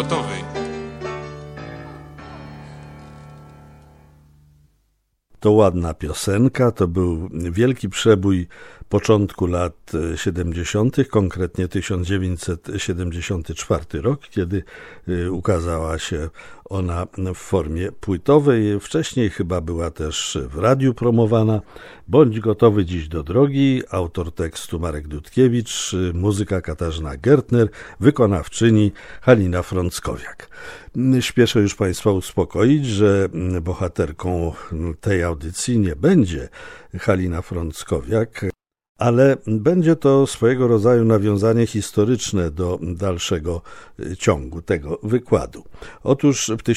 Gotowy. To ładna piosenka, to był wielki przebój początku lat 70., konkretnie 1974 rok, kiedy ukazała się ona w formie płytowej. Wcześniej chyba była też w radiu promowana. Bądź gotowy dziś do drogi, autor tekstu Marek Dudkiewicz, muzyka Katarzyna Gertner, wykonawczyni Halina Frąckowiak. Śpieszę już Państwa uspokoić, że bohaterką tej audycji nie będzie Halina Frąckowiak, ale będzie to swojego rodzaju nawiązanie historyczne do dalszego ciągu tego wykładu. Otóż w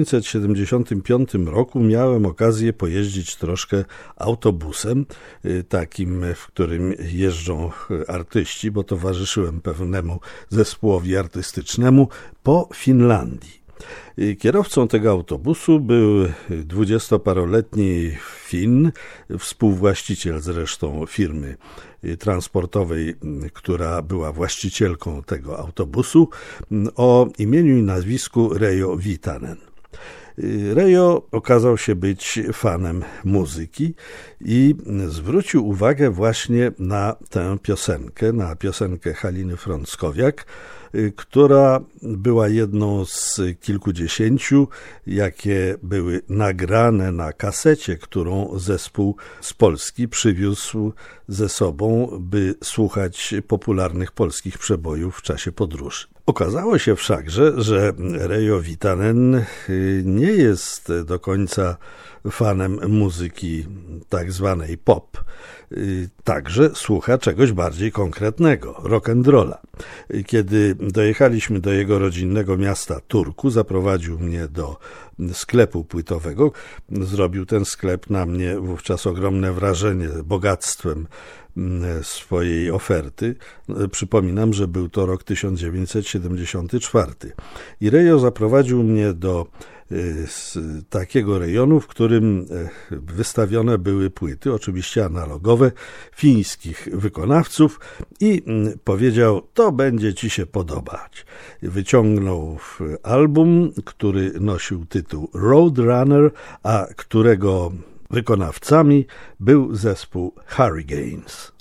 1975 roku miałem okazję pojeździć troszkę autobusem, takim, w którym jeżdżą artyści, bo towarzyszyłem pewnemu zespołowi artystycznemu po Finlandii. Kierowcą tego autobusu był 20-paroletni Fin, współwłaściciel zresztą firmy transportowej, która była właścicielką tego autobusu, o imieniu i nazwisku Reijo Viitanen. Reijo okazał się być fanem muzyki i zwrócił uwagę właśnie na tę piosenkę, na piosenkę Haliny Frąckowiak, która była jedną z kilkudziesięciu, jakie były nagrane na kasecie, którą zespół z Polski przywiózł ze sobą, by słuchać popularnych polskich przebojów w czasie podróży. Okazało się wszakże, że Reijo Viitanen nie jest do końca fanem muzyki tak zwanej pop. Także słucha czegoś bardziej konkretnego, rock'n'rolla. Kiedy dojechaliśmy do jego rodzinnego miasta Turku, zaprowadził mnie do sklepu płytowego. Zrobił ten sklep na mnie wówczas ogromne wrażenie bogactwem swojej oferty. Przypominam, że był to rok 1974. I Reijo zaprowadził mnie do takiego rejonu, w którym wystawione były płyty, oczywiście analogowe, fińskich wykonawców i powiedział, to będzie ci się podobać. Wyciągnął album, który nosił tytuł Roadrunner, a którego wykonawcami był zespół Hurricanes.